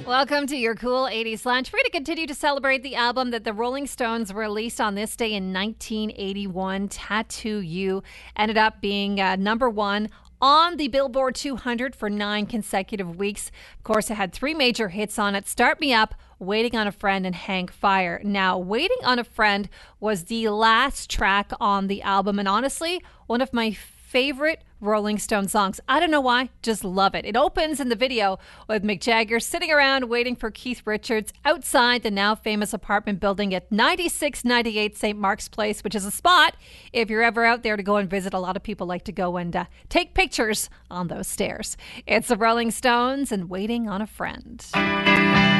Welcome to your Cool 80s Lunch. We're going to continue to celebrate the album that the Rolling Stones released on this day in 1981, Tattoo You. Ended up being number one on the Billboard 200 for 9 consecutive weeks. Of course, it had 3 major hits on it: Start Me Up, Waiting on a Friend, and Hang Fire. Now, Waiting on a Friend was the last track on the album, and honestly, one of my favorite Rolling Stone songs. I don't know why, just love it. It opens in the video with Mick Jagger sitting around waiting for Keith Richards outside the now famous apartment building at 9698 St. Mark's Place, which is a spot, if you're ever out there to go and visit, a lot of people like to go and take pictures on those stairs. It's the Rolling Stones and Waiting on a Friend.